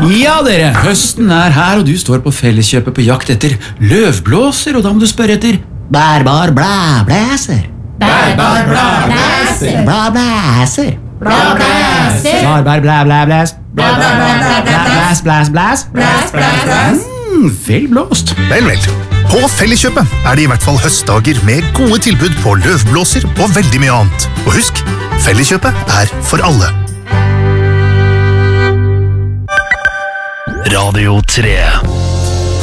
Ja, dere, høsten her, og du står på Felleskjøpet på jakt etter løvblåser, og da må du spørre etter bærbar blæblæser. Bærbar blæblæser. Blæblæser. Blæblæser. Bærbar blæblæblæs. Blæblæblæs. Blæs. Blæs. Vel blåst. Vel. På Felleskjøpet det I hvert fall høstdager med gode tilbud på løvblåser og veldig mye annet. Og husk, Felleskjøpet for alle. Radio 3